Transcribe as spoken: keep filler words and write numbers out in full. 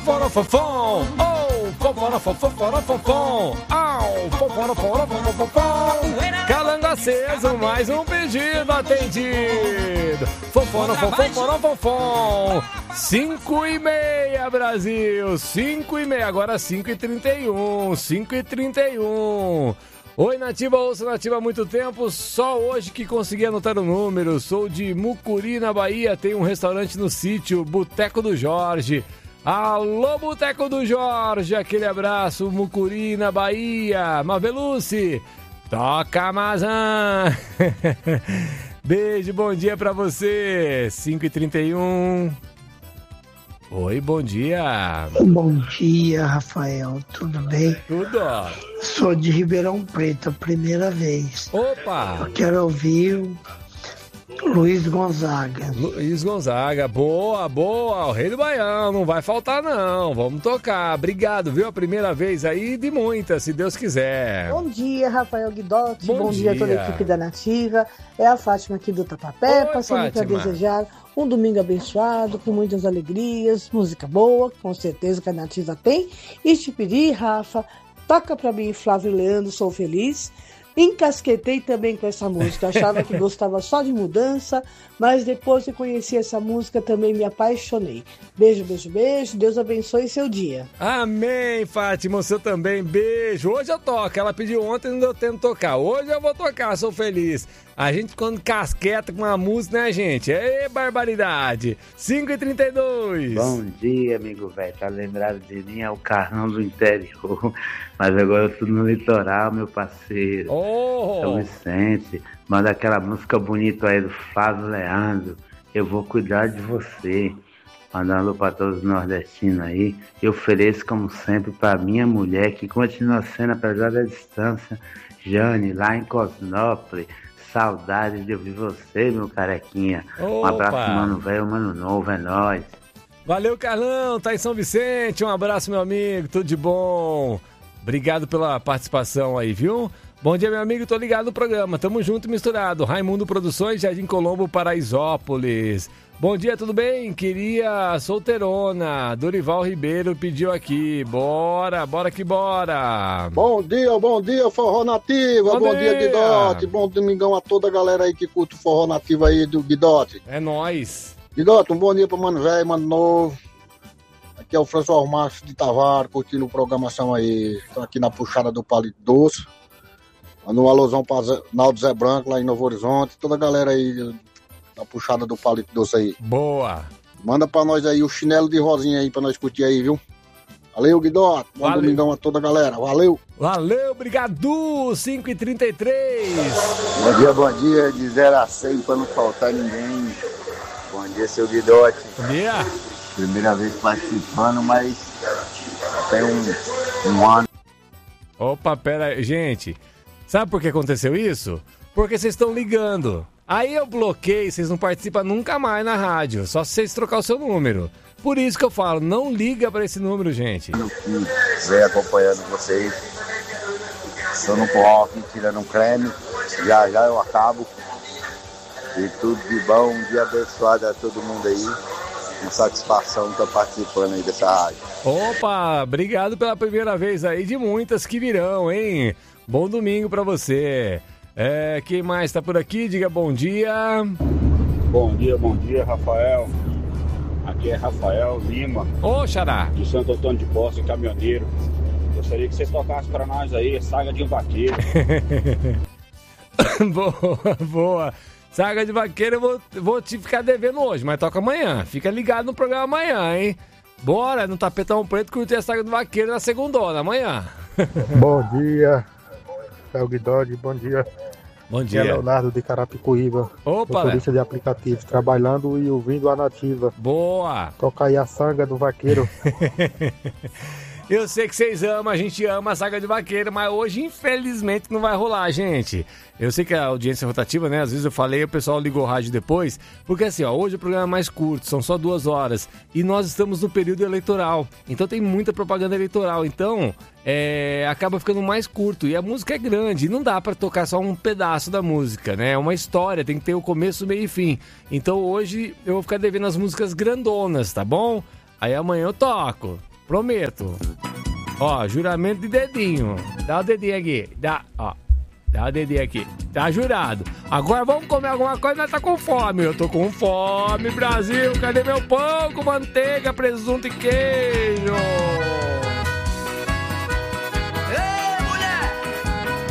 foforofofom, oh, foforofofofom, au, foforofofofom, calango aceso, mais um pedido atendido, foforofofofom, cinco e meia, Brasil, cinco e meia, agora cinco e trinta e um, cinco e trinta e um. Oi, Nativa, ouço Nativa há muito tempo, só hoje que consegui anotar o número. Sou de Mucuri, na Bahia, tem um restaurante no sítio, Boteco do Jorge. Alô, Boteco do Jorge, aquele abraço, Mucuri, na Bahia. Maveluce, toca Amazã. Beijo, bom dia pra você, cinco e trinta e um. Oi, bom dia. Bom dia, Rafael, tudo bem? Tudo. Sou de Ribeirão Preto, a primeira vez. Opa! Eu quero ouvir o Luiz Gonzaga. Luiz Gonzaga, boa, boa, o rei do Baião, não vai faltar não, vamos tocar. Obrigado, viu? A primeira vez aí de muitas, se Deus quiser. Bom dia, Rafael Guidotti, bom, bom dia a toda a equipe da Nativa. É a Fátima aqui do Tatuapé, passando para desejar um domingo abençoado, com muitas alegrias, música boa, com certeza que a Nativa tem. E te pedir, Rafa, toca pra mim, Flávio Leandro, Sou Feliz. Encasquetei também com essa música, achava que gostava só de mudança, mas depois que conheci essa música também me apaixonei. Beijo, beijo, beijo, Deus abençoe seu dia. Amém, Fátima, o seu também, beijo. Hoje eu toco, ela pediu ontem, não deu tempo de tocar, hoje eu vou tocar, sou feliz. A gente quando casqueta com uma música, né, gente? É barbaridade. cinco e trinta e dois. Bom dia, amigo velho. Tá lembrado de mim? É o Carrão do interior. Mas agora eu tô no litoral, meu parceiro. Oh. São Vicente. Manda aquela música bonita aí do Flávio Leandro. Eu vou cuidar de você. Manda um alô pra todos os nordestinos aí. Eu ofereço, como sempre, pra minha mulher, que continua sendo, apesar da distância, Jane, lá em Cosnópolis. Saudades de ouvir você, meu carequinha. Opa. Um abraço, mano velho, mano novo, é nóis. Valeu, Carlão, tá em São Vicente. Um abraço, meu amigo, tudo de bom. Obrigado pela participação aí, viu? Bom dia, meu amigo, tô ligado no programa. Tamo junto e misturado. Raimundo Produções, Jardim Colombo, Paraisópolis. Bom dia, tudo bem? Queria solteirona. Dorival Ribeiro pediu aqui. Bora, bora que bora. Bom dia, bom dia, Forró Nativa. Bom, bom dia, dia, Guidotti. Bom domingão a toda a galera aí que curte o Forró Nativo aí do Guidotti. É nóis. Guidotti, um bom dia pro Mano Velho, Mano Novo. Aqui é o François Marcos de Tavares, curtindo a programação aí. Tô aqui na puxada do Palito Doce. Manda um alôzão pra Naldo Zé Branco, lá em Novo Horizonte. Toda a galera aí na puxada do Palito Doce aí. Boa. Manda pra nós aí o chinelo de rosinha aí, pra nós curtir aí, viu? Valeu, Guidotti. Bom domingão a toda a galera. Valeu. Valeu, obrigado. cinco e trinta e três. Bom dia, bom dia. De zero a cem pra não faltar ninguém. Bom dia, seu Guidotti. Bom dia. Primeira vez participando, mas tem um, um ano. Opa, pera aí. Gente, sabe por que aconteceu isso? Porque vocês estão ligando. Aí eu bloqueei, vocês não participam nunca mais na rádio, só se vocês trocar o seu número. Por isso que eu falo, não liga pra esse número, gente. Eu venho acompanhando vocês. Estou no forró aqui tirando um creme. Já já eu acabo. E tudo de bom, um dia abençoado a todo mundo aí. Uma satisfação estar participando aí dessa rádio. Opa, obrigado pela primeira vez aí, de muitas que virão, hein? Bom domingo pra você. É, quem mais tá por aqui? Diga bom dia. Bom dia, bom dia, Rafael. Aqui é Rafael Lima. Ô, Xará. De Santo Antônio de Posse, caminhoneiro. Gostaria que você tocasse pra nós aí, Saga de um Vaqueiro. Boa, boa. Saga de Vaqueiro eu vou, vou te ficar devendo hoje, mas toca amanhã. Fica ligado no programa amanhã, hein? Bora, no Tapetão Preto, curtir a Saga do Vaqueiro na segundona, amanhã. Bom dia, é o Guidotti, bom dia. Bom dia. É Leonardo de Carapicuíba. Opa, motorista de aplicativo, trabalhando e ouvindo a Nativa. Boa. Toca aí a Saga do Vaqueiro. Eu sei que vocês amam, a gente ama a Saga de Vaqueiro, mas hoje, infelizmente, não vai rolar, gente. Eu sei que a audiência é rotativa, né? Às vezes eu falei, o pessoal ligou o rádio depois, porque assim, ó, hoje o programa é mais curto, são só duas horas, e nós estamos no período eleitoral, então tem muita propaganda eleitoral, então é, acaba ficando mais curto, e a música é grande, e não dá pra tocar só um pedaço da música, né? É uma história, tem que ter o começo, meio e fim. Então hoje eu vou ficar devendo as músicas grandonas, tá bom? Aí amanhã eu toco. Prometo. Ó, juramento de dedinho. Dá o dedinho aqui. Dá, ó. Dá o dedinho aqui. Tá jurado. Agora vamos comer alguma coisa, nós tá com fome. Eu tô com fome, Brasil. Cadê meu pão com manteiga, presunto e queijo?